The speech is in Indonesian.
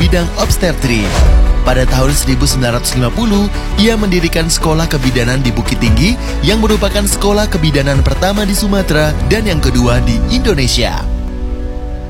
bidang obstetri. Pada tahun 1950, ia mendirikan sekolah kebidanan di Bukit Tinggi yang merupakan sekolah kebidanan pertama di Sumatera dan yang kedua di Indonesia.